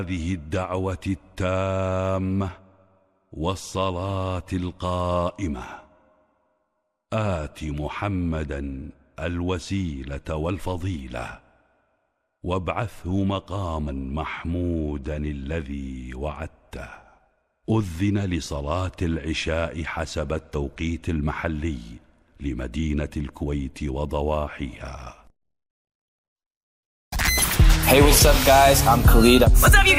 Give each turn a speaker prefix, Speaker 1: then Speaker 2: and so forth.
Speaker 1: هذه الدعوة التامة والصلاة القائمة آت محمدا الوسيلة والفضيلة وابعثه مقاما محمودا الذي وعدته. أذن لصلاة العشاء حسب التوقيت المحلي لمدينة الكويت وضواحيها.
Speaker 2: Hey, what's up guys? I'm Khalid.
Speaker 3: What's up you guys?